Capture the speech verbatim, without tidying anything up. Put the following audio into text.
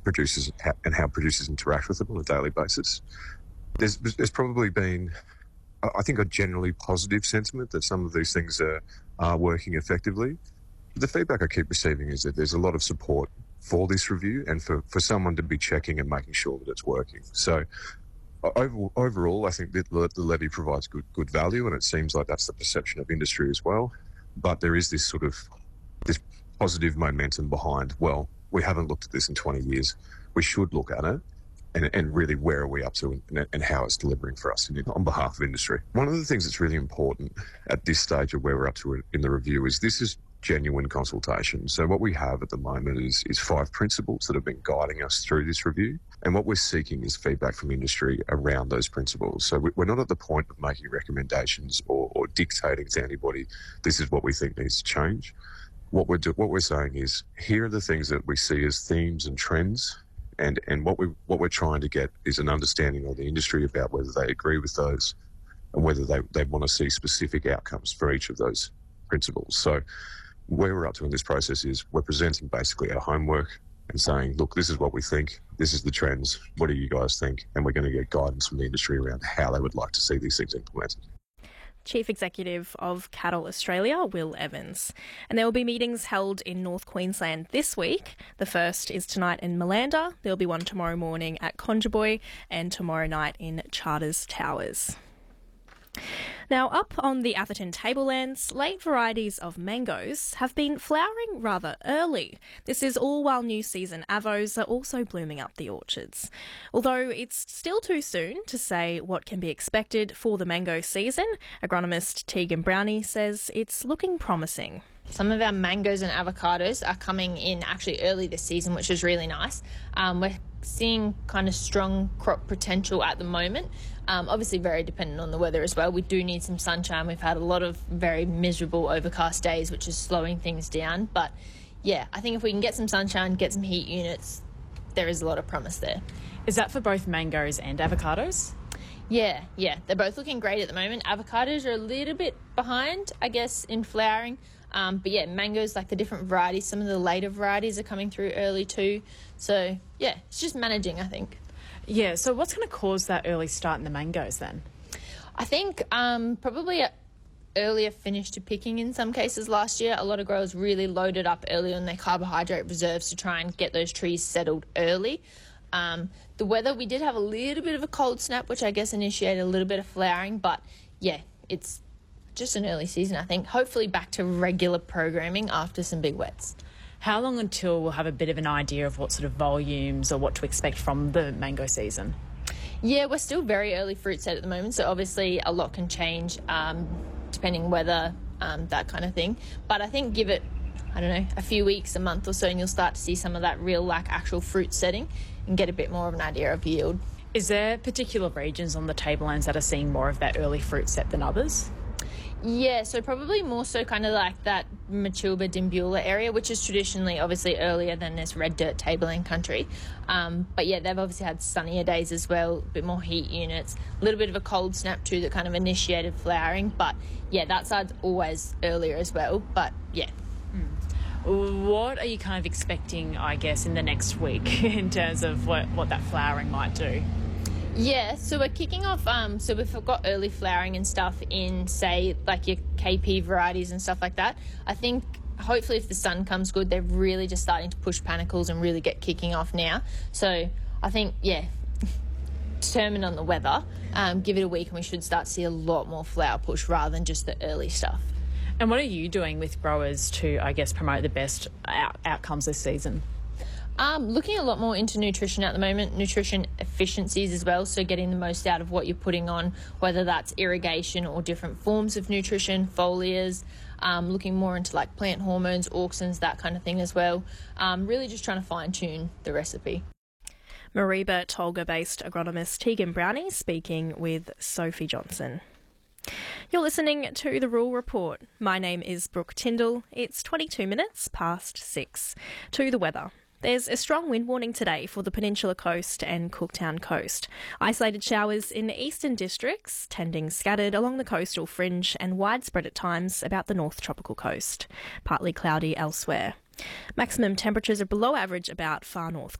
producers and how producers interact with them on a daily basis. There's, there's probably been, I think, a generally positive sentiment that some of these things are, are working effectively. The feedback I keep receiving is that there's a lot of support for this review and for, for someone to be checking and making sure that it's working. So over, overall, I think that the levy provides good good value, and it seems like that's the perception of industry as well. But there is this sort of this positive momentum behind, well, we haven't looked at this in twenty years. We should look at it. And, and really, where are we up to and, and how it's delivering for us in, on behalf of industry. One of the things that's really important at this stage of where we're up to in the review is this is genuine consultation. So what we have at the moment is, is five principles that have been guiding us through this review. And what we're seeking is feedback from industry around those principles. So we're not at the point of making recommendations or, or dictating to anybody, this is what we think needs to change. What we're, do, what we're saying is, here are the things that we see as themes and trends. And and what we what we're trying to get is an understanding of the industry about whether they agree with those and whether they, they want to see specific outcomes for each of those principles. So where we're up to in this process is we're presenting basically our homework and saying, look, this is what we think, this is the trends, what do you guys think? And we're going to get guidance from the industry around how they would like to see these things implemented. Chief Executive of Cattle Australia, Will Evans. And there will be meetings held in North Queensland this week. The first is tonight in Malanda. There'll be one tomorrow morning at Conjoboy and tomorrow night in Charters Towers. Now, up on the Atherton tablelands, late varieties of mangoes have been flowering rather early. This is all while new season avos are also blooming up the orchards. Although it's still too soon to say what can be expected for the mango season, agronomist Tegan Brownie says it's looking promising. Some of our mangoes and avocados are coming in actually early this season, which is really nice. Um, we're seeing kind of strong crop potential at the moment. Um, obviously very dependent on the weather as well. We do need some sunshine. We've had a lot of very miserable overcast days, which is slowing things down. But yeah, I think if we can get some sunshine, get some heat units, there is a lot of promise there. Is that for both mangoes and avocados? Yeah, yeah. They're both looking great at the moment. Avocados are a little bit behind, I guess, in flowering. Um, but yeah, mangoes, like the different varieties, some of the later varieties are coming through early too. So yeah, it's just managing, I think. Yeah, so what's going to cause that early start in the mangoes then? I think um, probably a earlier finish to picking in some cases last year. A lot of growers really loaded up early on their carbohydrate reserves to try and get those trees settled early. Um, the weather, we did have a little bit of a cold snap, which I guess initiated a little bit of flowering, but yeah, it's just an early season, I think. Hopefully back to regular programming after some big wets. How long until we'll have a bit of an idea of what sort of volumes or what to expect from the mango season? Yeah, we're still very early fruit set at the moment, so obviously a lot can change um, depending weather, um, that kind of thing. But I think give it, I don't know, a few weeks, a month or so, and you'll start to see some of that real, like, actual fruit setting and get a bit more of an idea of yield. Is there particular regions on the tablelands that are seeing more of that early fruit set than others? Yeah, so probably more so kind of like that Matilba, Dimbula area, which is traditionally obviously earlier than this red dirt tableland country. Um, but yeah, they've obviously had sunnier days as well, a bit more heat units, a little bit of a cold snap too that kind of initiated flowering. But yeah, that side's always earlier as well. But yeah. Mm. What are you kind of expecting, I guess, in the next week in terms of what, what that flowering might do? Yeah, so we're kicking off, um, so we've got early flowering and stuff in, say, like your K P varieties and stuff like that. I think hopefully if the sun comes good, they're really just starting to push panicles and really get kicking off now. So I think, yeah, determined on the weather, um, give it a week and we should start to see a lot more flower push rather than just the early stuff. And what are you doing with growers to, I guess, promote the best out- outcomes this season? Um, looking a lot more into nutrition at the moment, nutrition efficiencies as well, so getting the most out of what you're putting on, whether that's irrigation or different forms of nutrition, foliars, um, looking more into like plant hormones, auxins, that kind of thing as well. Um, really just trying to fine-tune the recipe. Mareeba Tolga-based agronomist Tegan Brownie speaking with Sophie Johnson. You're listening to The Rural Report. My name is Brooke Tyndall. It's twenty-two minutes past six. To the weather. There's a strong wind warning today for the Peninsula Coast and Cooktown Coast. Isolated showers in the eastern districts, tending scattered along the coastal fringe and widespread at times about the North Tropical Coast. Partly cloudy elsewhere. Maximum temperatures are below average about far north